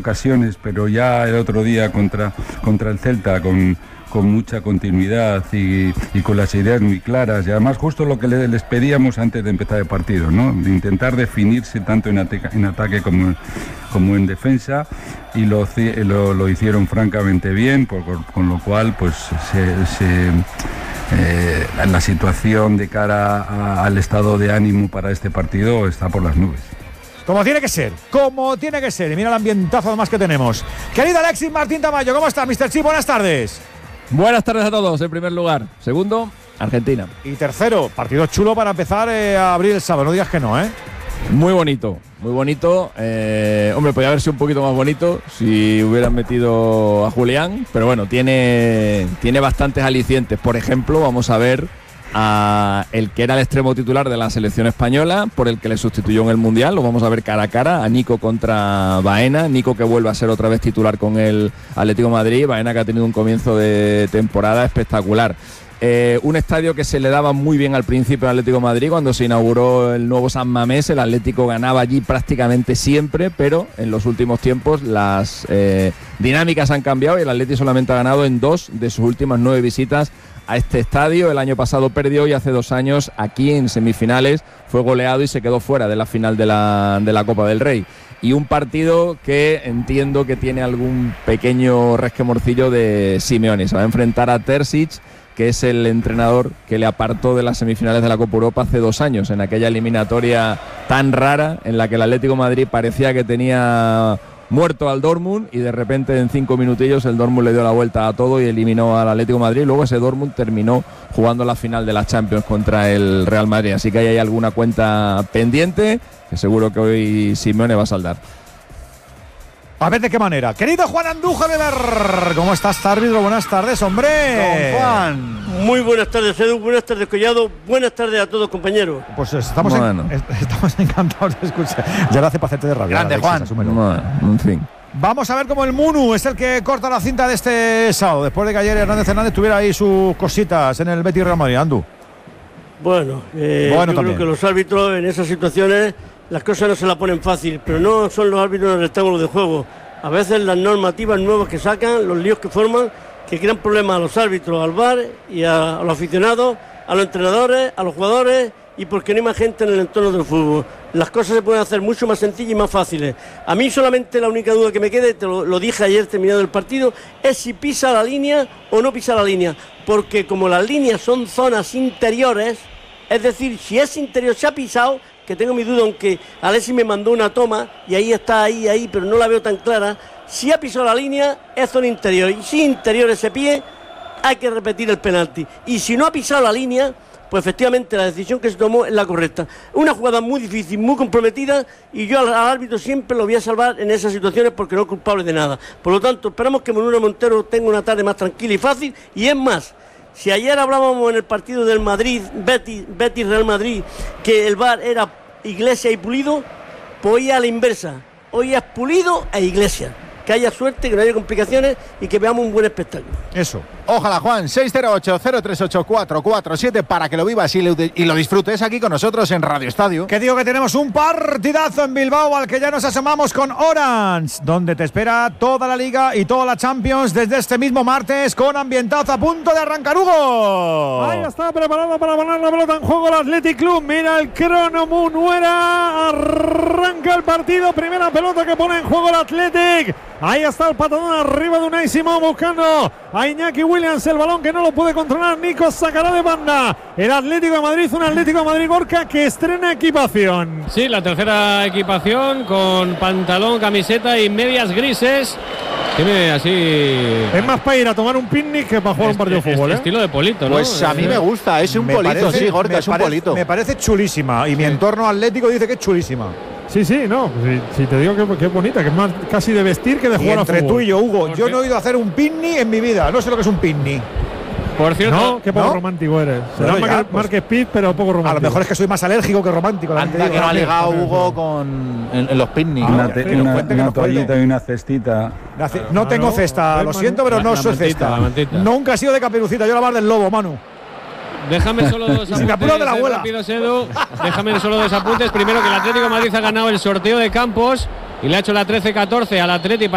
ocasiones, pero ya el otro día contra el Celta con mucha continuidad y con las ideas muy claras, y además justo lo que les pedíamos antes de empezar el partido, ¿no? De intentar definirse tanto en ataque como en defensa, y lo hicieron francamente bien, con lo cual pues la situación de cara al estado de ánimo para este partido está por las nubes. Como tiene que ser, y mira el ambientazo además que tenemos. Querido Alexis Martín Tamayo, ¿cómo está, Mr. Chip? Buenas tardes. Buenas tardes a todos, en primer lugar. Segundo, Argentina. Y tercero, partido chulo para empezar a abrir el sábado, no digas que no, ¿eh? Muy bonito, muy bonito. Hombre, podría haber sido un poquito más bonito si hubieran metido a Julián, pero bueno, tiene bastantes alicientes. Por ejemplo, vamos a ver a el que era el extremo titular de la selección española, por el que le sustituyó en el Mundial. Lo vamos a ver cara a cara, a Nico contra Baena. Nico, que vuelve a ser otra vez titular con el Atlético de Madrid. Baena, que ha tenido un comienzo de temporada espectacular. Un estadio que se le daba muy bien al principio al Atlético de Madrid. Cuando se inauguró el nuevo San Mamés, el Atlético ganaba allí prácticamente siempre, pero en los últimos tiempos las dinámicas han cambiado y el Atlético solamente ha ganado en 2 de sus últimas 9 visitas a este estadio. El año pasado perdió y hace 2 años aquí en semifinales fue goleado y se quedó fuera de la final de la Copa del Rey. Y un partido que entiendo que tiene algún pequeño resquemorcillo de Simeone. Se va a enfrentar a Terzic, que es el entrenador que le apartó de las semifinales de la Copa Europa hace 2 años, en aquella eliminatoria tan rara en la que el Atlético de Madrid parecía que tenía muerto al Dortmund y de repente en 5 minutillos el Dortmund le dio la vuelta a todo y eliminó al Atlético de Madrid. Luego ese Dortmund terminó jugando la final de la Champions contra el Real Madrid, así que ahí hay alguna cuenta pendiente que seguro que hoy Simeone va a saldar. A ver de qué manera. Querido Juan Andújar, ¿cómo estás, árbitro? Buenas tardes, hombre. Don Juan. Muy buenas tardes, Edu. Buenas tardes, Collado. Buenas tardes a todos, compañeros. Pues estamos encantados de escuchar. Ya lo hace para hacerte de rabia. Grande, Alexis, Juan. Bueno, en fin. Vamos a ver cómo el Munu es el que corta la cinta de este sábado, después de que ayer Hernández tuviera ahí sus cositas en el Betis Real Madrid. Andu. Bueno, yo creo que los árbitros en esas situaciones las cosas no se las ponen fácil, pero no son los árbitros en el rectángulo de juego. A veces las normativas nuevas que sacan, los líos que forman, que crean problemas a los árbitros, al VAR y a los aficionados, a los entrenadores, a los jugadores y porque no hay más gente en el entorno del fútbol. Las cosas se pueden hacer mucho más sencillas y más fáciles. A mí solamente la única duda que me queda, te lo dije ayer terminado el partido, es si pisa la línea o no pisa la línea, porque como las líneas son zonas interiores, es decir, si es interior se ha pisado, que tengo mi duda, aunque Alexis me mandó una toma y ahí está, ahí, pero no la veo tan clara. Si ha pisado la línea, es zona interior, y si interior ese pie, hay que repetir el penalti. Y si no ha pisado la línea, pues efectivamente la decisión que se tomó es la correcta. Una jugada muy difícil, muy comprometida, y yo al árbitro siempre lo voy a salvar en esas situaciones porque no es culpable de nada. Por lo tanto, esperamos que Manuel Montero tenga una tarde más tranquila y fácil, y es más, si ayer hablábamos en el partido del Madrid, Betis Real Madrid, que el VAR era Iglesias y Pulido, pues hoy a la inversa. Hoy es Pulido e Iglesias. Que haya suerte, que no haya complicaciones y que veamos un buen espectáculo. Eso. Ojalá, Juan. 608-038-447 para que lo vivas y lo disfrutes aquí con nosotros en Radio Estadio. Que digo que tenemos un partidazo en Bilbao al que ya nos asomamos con Orange, donde te espera toda la Liga y toda la Champions desde este mismo martes con ambientazo a punto de arrancar. Hugo. Ahí está preparado para poner la pelota en juego el Athletic Club. Mira el crono, Munuera. Arranca el partido. Primera pelota que pone en juego el Athletic. Ahí está el patadón arriba de Unai Simón buscando a Iñaki Williams, el balón que no lo puede controlar. Nico sacará de banda el Atlético de Madrid, un Atlético de Madrid Gorka que estrena equipación. Sí, la tercera equipación con pantalón, camiseta y medias grises. Tiene así... Es más para ir a tomar un picnic que para jugar un partido de fútbol, estilo de Polito, ¿no? Pues a mí me gusta, es un polito, sí, Gorka, es un polito. Me parece chulísima y mi entorno atlético dice que es chulísima. Sí, no, si te digo que es bonita, que es más casi de vestir que de jugar a fútbol. Entre tú y yo, Hugo, yo no he ido a hacer un picnic en mi vida, no sé lo que es un picnic. Por cierto, no, qué poco romántico eres. Será Mark Speed, pero poco romántico. A lo mejor es que soy más alérgico que romántico. Anda que no ha ligado Hugo en los picnics. Una toallita y una cestita. No tengo cesta, lo siento, pero no soy cesta. Nunca he sido de Caperucita, yo la bar del lobo, Manu. Déjame solo dos apuntes rápidos, Edu. Déjame solo dos apuntes. Primero, que el Atlético de Madrid ha ganado el sorteo de campos y le ha hecho la 13-14 al Atlético.